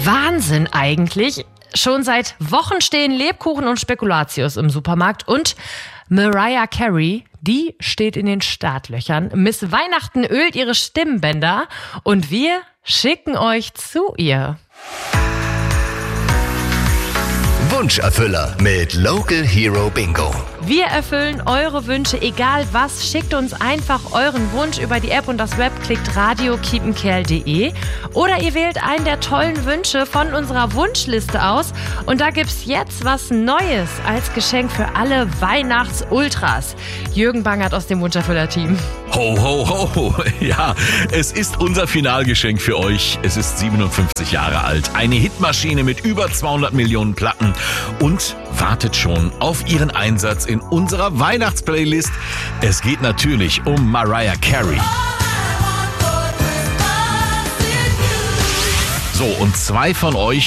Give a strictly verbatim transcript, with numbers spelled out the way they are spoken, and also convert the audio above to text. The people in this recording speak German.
Wahnsinn eigentlich. Schon seit Wochen stehen Lebkuchen und Spekulatius im Supermarkt und Mariah Carey, die steht in den Startlöchern. Miss Weihnachten ölt ihre Stimmbänder und wir schicken euch zu ihr. Wunscherfüller mit Local Hero Bingo. Wir erfüllen eure Wünsche, egal was. Schickt uns einfach euren Wunsch über die App und das Web, klickt radio kiepenkerl punkt de oder ihr wählt einen der tollen Wünsche von unserer Wunschliste aus und da gibt's jetzt was Neues als Geschenk für alle Weihnachtsultras. Jürgen Bangert aus dem Wunscherfüller-Team. Ho, ho, ho. Ja, es ist unser Finalgeschenk für euch. Es ist siebenundfünfzig Jahre alt, eine Hitmaschine mit über zweihundert Millionen Platten und wartet schon auf ihren Einsatz in unserer Weihnachtsplaylist. Es geht natürlich um Mariah Carey. So, und zwei von euch